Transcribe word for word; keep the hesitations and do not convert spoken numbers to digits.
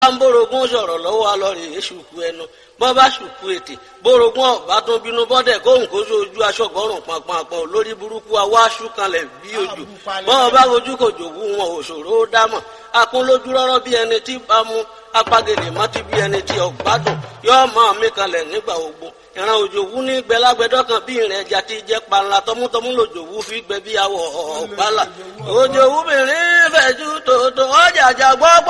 bá ń bórogún sọ̀rọ̀ lọ́wọ́ alọ́rẹ̀ èṣùkú ẹnu bọ́ bá ṣùkú ètè bórogún ọ̀bá tó bínú bọ́dẹ̀ kóhùn kó sójú aṣọ́gbọ́rùn pàpàpọ̀ lórí burúkú awá ṣúkanlẹ̀ bí ojú bọ́ bá ojú kò jòwú wọn òṣòro ó dámọ̀ akún lójú rọ́rọ́ bí ẹni tí bá mú apagèlè mọ́tí bí ẹni tí ọ̀gbádùn yóò máa mí kanlẹ̀ nígbà ogbó ìran òjòwú ní gbẹlágbẹdọ kan bí ìrìn ẹja tí jẹ panla tọmútọmú lòjòwú fi gbẹ bí awọ ọgbàlà òjòwú mìíràn fẹjú tòótọ́ ọjà àjà gbọgbọ.